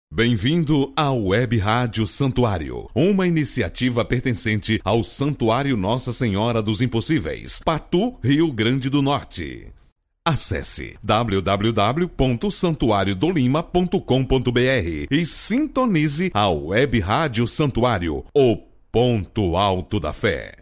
Bem-vindo à Web Rádio Santuário, uma iniciativa pertencente ao Santuário Nossa Senhora dos Impossíveis, Patu, Rio Grande do Norte. Acesse www.santuariodolima.com.br e sintonize a Web Rádio Santuário, o ponto alto da fé.